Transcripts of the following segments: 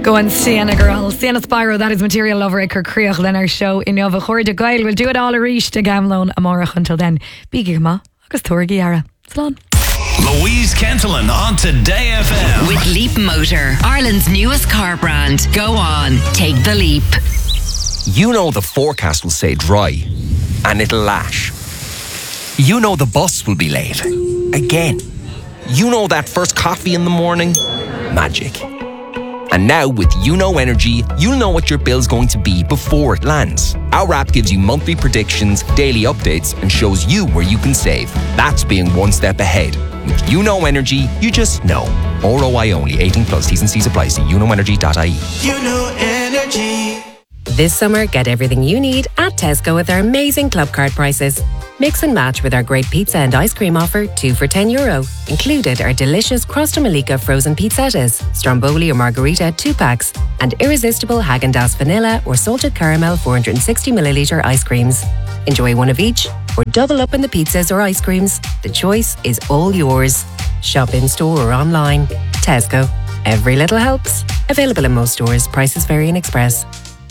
Go on, Sienna girl. Sienna Spyro, that is Material Lover Iker Creach. Then our show in Nova Chorda Gael. We'll do it all a reach to Gamlone Amorach. Until then, Bigi Ma, Agus Torgi Yara. Salon. Louise Kentelan on Today FM. With Leap Motor, Ireland's newest car brand. Go on, take the leap. You know the forecast will say dry and it'll lash. You know the bus will be late. Again. You know that first coffee in the morning? Magic. And now with YouKnow Energy, you'll know what your bill's going to be before it lands. Our app gives you monthly predictions, daily updates, and shows you where you can save. That's being one step ahead. With YouKnow Energy, you just know. ROI only. 18 plus. T's and C's apply. See youknowenergy.ie. YouKnow Energy. This summer, get everything you need at Tesco with our amazing club card prices. Mix and match with our great pizza and ice cream offer, 2 for €10. Included are delicious Crosta Malika frozen pizzettas, Stromboli or Margarita 2 packs, and irresistible Häagen-Dazs vanilla or salted caramel 460ml ice creams. Enjoy one of each or double up in the pizzas or ice creams. The choice is all yours. Shop in store or online. Tesco. Every little helps. Available in most stores. Prices vary in Express.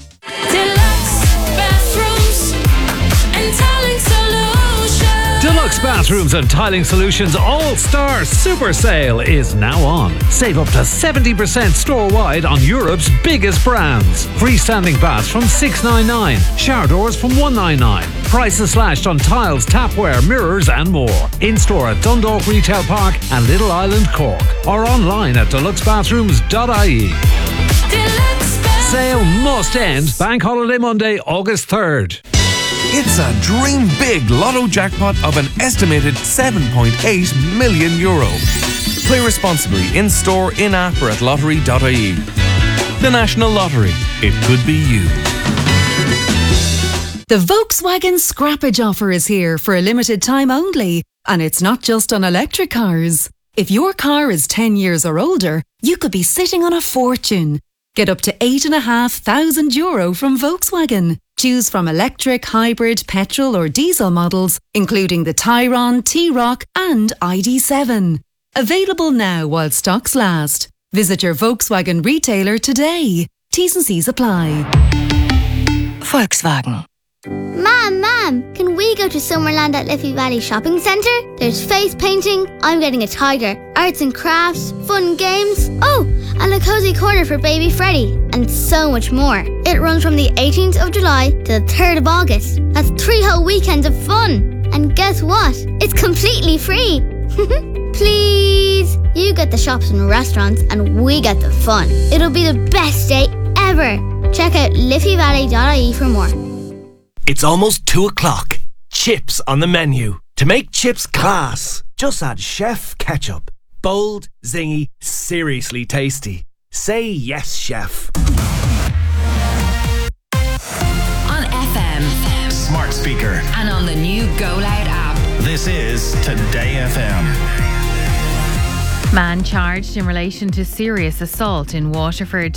Deluxe Bathrooms and Tiling Solutions All-Star Super Sale is now on. Save up to 70% store-wide on Europe's biggest brands. Freestanding baths from $699, shower doors from $199. Prices slashed on tiles, tapware, mirrors and more. In-store at Dundalk Retail Park and Little Island, Cork. Or online at deluxebathrooms.ie. Sale must end Bank Holiday Monday, August 3rd. It's a dream big lotto jackpot of an estimated €7.8 million. Play responsibly in store, in app or at lottery.ie. The National Lottery. It could be you. The Volkswagen Scrappage offer is here for a limited time only. And it's not just on electric cars. If your car is 10 years or older, you could be sitting on a fortune. Get up to €8,500 from Volkswagen. Choose from electric, hybrid, petrol or diesel models, including the Tayron, T-Roc and ID.7. Available now while stocks last. Visit your Volkswagen retailer today. T's and C's apply. Volkswagen. Mom, can we go to Summerland at Liffey Valley Shopping Centre? There's face painting, I'm getting a tiger, arts and crafts, fun games, and a cozy corner for baby Freddie, and so much more. It runs from the 18th of July to the 3rd of August. That's 3 whole weekends of fun. And guess what? It's completely free. Please. You get the shops and restaurants and we get the fun. It'll be the best day ever. Check out liffeyvalley.ie for more. It's almost 2 o'clock. Chips on the menu. To make chips class, just add Chef Ketchup. Bold, zingy, seriously tasty. Say yes, chef. On FM, Smart speaker. and on the new Go Loud app. This is Today FM. Man charged in relation to serious assault in Waterford.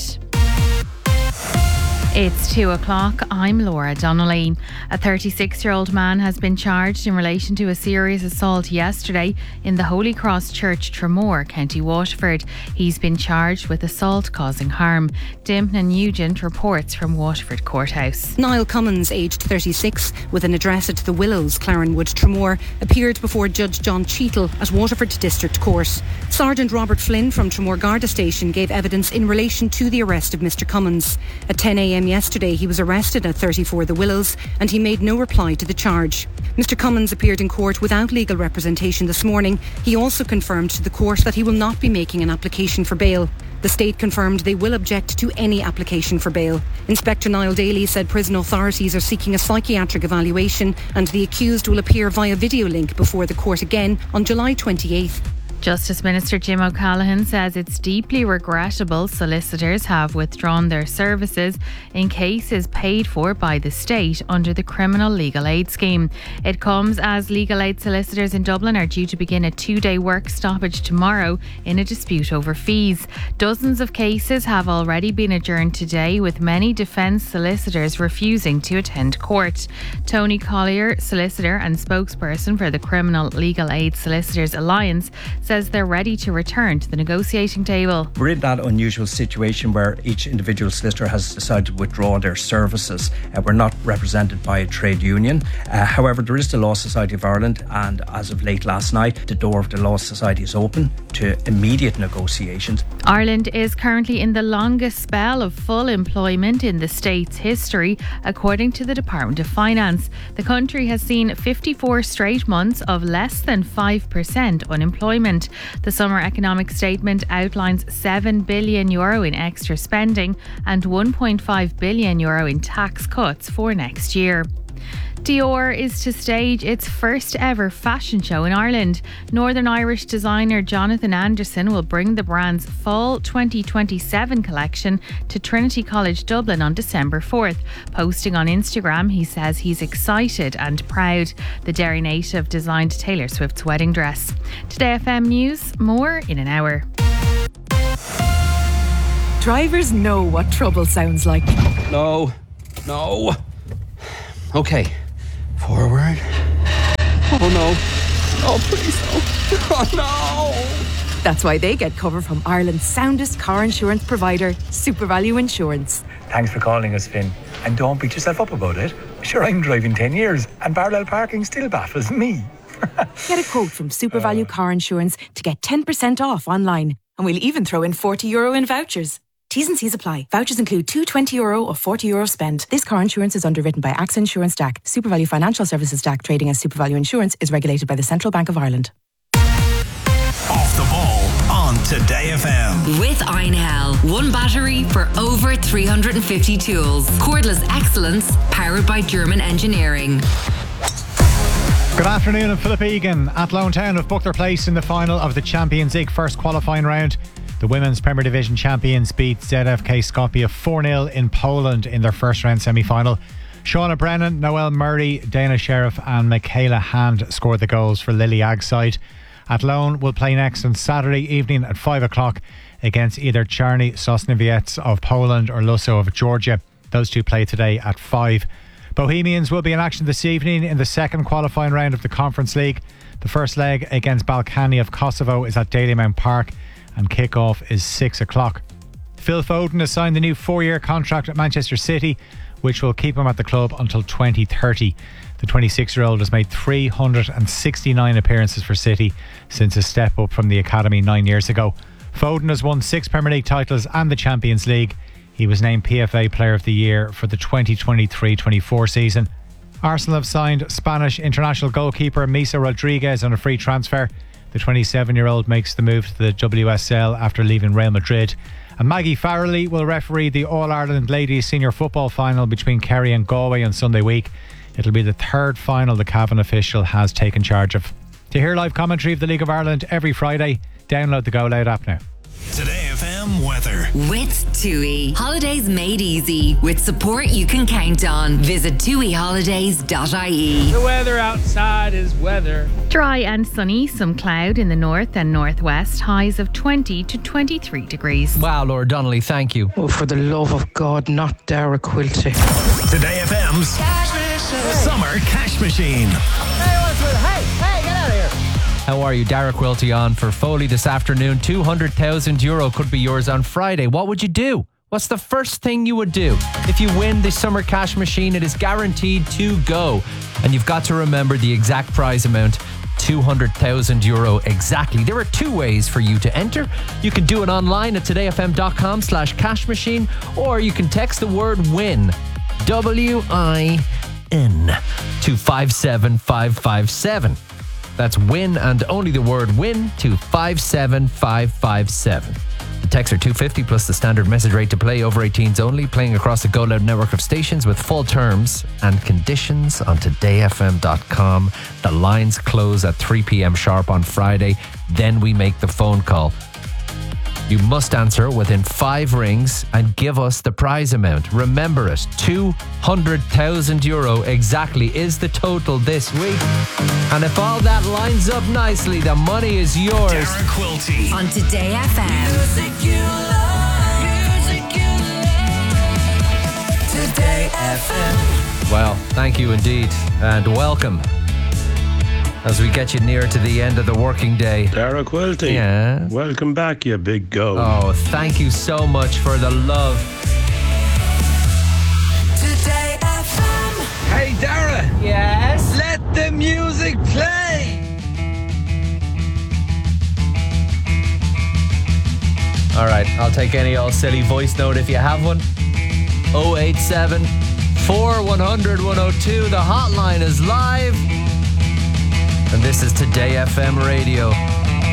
It's 2 o'clock. I'm Laura Donnelly. A 36-year-old man has been charged in relation to a serious assault yesterday in the Holy Cross Church, Tramore, County Waterford. He's been charged with assault causing harm. Dimna Nugent reports from Waterford Courthouse. Niall Cummins, aged 36, with an address at the Willows, Clarenwood, Tramore, appeared before Judge John Cheetle at Waterford District Court. Sergeant Robert Flynn from Tramore Garda Station gave evidence in relation to the arrest of Mr Cummins. At 10 a.m. yesterday, he was arrested at 34 The Willows and he made no reply to the charge. Mr Cummins appeared in court without legal representation this morning. He also confirmed to the court that he will not be making an application for bail. The state confirmed they will object to any application for bail. Inspector Niall Daly said prison authorities are seeking a psychiatric evaluation and the accused will appear via video link before the court again on July 28th. Justice Minister Jim O'Callaghan says it's deeply regrettable solicitors have withdrawn their services in cases paid for by the state under the Criminal Legal Aid Scheme. It comes as legal aid solicitors in Dublin are due to begin a 2-day work stoppage tomorrow in a dispute over fees. Dozens of cases have already been adjourned today, with many defence solicitors refusing to attend court. Tony Collier, solicitor and spokesperson for the Criminal Legal Aid Solicitors Alliance, says says they're ready to return to the negotiating table. We're in that unusual situation where each individual solicitor has decided to withdraw their services. We're not represented by a trade union. However, there is the Law Society of Ireland, and as of late last night, the door of the Law Society is open to immediate negotiations. Ireland is currently in the longest spell of full employment in the state's history, according to the Department of Finance. The country has seen 54 straight months of less than 5% unemployment. The summer economic statement outlines €7 billion in extra spending and €1.5 billion in tax cuts for next year. Dior is to stage its first ever fashion show in Ireland. Northern Irish designer Jonathan Anderson will bring the brand's fall 2027 collection to Trinity College Dublin on December 4th. Posting on Instagram, he says he's excited and proud. The Derry native designed Taylor Swift's wedding dress. Today FM News, more in an hour. Drivers know what trouble sounds like. No. Okay. Forward. Oh no. Oh please no. Oh no. That's why they get cover from Ireland's soundest car insurance provider, SuperValue Insurance. Thanks for calling us, Finn. And don't beat yourself up about it. Sure, I'm driving 10 years and parallel parking still baffles me. Get a quote from SuperValue Car Insurance to get 10% off online. And we'll even throw in €40 in vouchers. T's and C's apply. Vouchers include two €20 or €40 spend. This car insurance is underwritten by AXA Insurance DAC. SuperValue Financial Services DAC, trading as SuperValue Insurance, is regulated by the Central Bank of Ireland. Off the ball on Today FM. With Einhell. One battery for over 350 tools. Cordless excellence powered by German engineering. Good afternoon, I'm Philip Egan. Athlone Town have booked their place in the final of the Champions League first qualifying round. The Women's Premier Division champions beat ZFK Skopje 4-0 in Poland in their first round semi-final. Shauna Brennan, Noelle Murray, Dana Sheriff and Michaela Hand scored the goals for Lily Ag's side. Athlone will play next on Saturday evening at 5 o'clock against either Czarny Sosnowiec of Poland or Luso of Georgia. Those two play today at 5. Bohemians will be in action this evening in the second qualifying round of the Conference League. The first leg against Balkany of Kosovo is at Dalymount Park and kick-off is 6 o'clock. Phil Foden has signed the new 4-year contract at Manchester City, which will keep him at the club until 2030. The 26-year-old has made 369 appearances for City since his step up from the academy 9 years ago. Foden has won 6 Premier League titles and the Champions League. He was named PFA Player of the Year for the 2023-24 season. Arsenal have signed Spanish international goalkeeper Misa Rodriguez on a free transfer. The 27-year-old makes the move to the WSL after leaving Real Madrid. And Maggie Farrelly will referee the All-Ireland Ladies Senior Football Final between Kerry and Galway on Sunday week. It'll be the third final the Cavan official has taken charge of. To hear live commentary of the League of Ireland every Friday, download the Go Loud app now. Today FM weather. With TUI. Holidays made easy. With support you can count on. Visit tuiholidays.ie. The weather outside is weather. Dry and sunny, some cloud in the north and northwest, highs of 20 to 23 degrees. Wow, Laura Donnelly, thank you. Oh, for the love of God, not Dara Quilty. Today FM's Summer Cash Machine. Hey, get out of here. How are you? Dara Quilty on for Foley this afternoon. €200,000 could be yours on Friday. What would you do? What's the first thing you would do? If you win this Summer Cash Machine, it is guaranteed to go. And you've got to remember the exact prize amount. €200,000 exactly. There are two ways for you to enter. You can do it online at todayfm.com/cash machine, or you can text the word WIN, WIN, to 57557. That's WIN and only the word WIN to 57557. The texts are $2.50 plus the standard message rate to play. Over 18s only. Playing across the Go Loud network of stations with full terms and conditions on todayfm.com. The lines close at 3 p.m. sharp on Friday. Then we make the phone call. You must answer within 5 rings and give us the prize amount. Remember it, €200,000 exactly is the total this week. And if all that lines up nicely, the money is yours. Dara Quilty. On Today FM. Music you love. Today FM. Well, thank you indeed, and welcome as we get you near to the end of the working day. Dara Quilty. Yeah. Welcome back, you big go. Oh, thank you so much for the love. Today FM. Hey, Dara. Yes? Let the music play. All right, I'll take any old silly voice note if you have one. 087 4100 102. The hotline is live. And this is Today FM Radio.